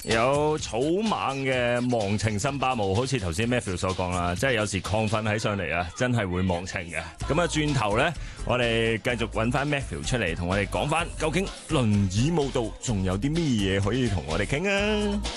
有草蜢嘅忘情森巴舞，好似頭先 Matthew 所講啦，即係有時亢奮起上嚟啊，真係會忘情嘅。咁啊，轉頭咧，我哋繼續揾翻 Matthew 出嚟，同我哋講翻究竟輪椅舞蹈仲有啲咩嘢可以同我哋傾啊？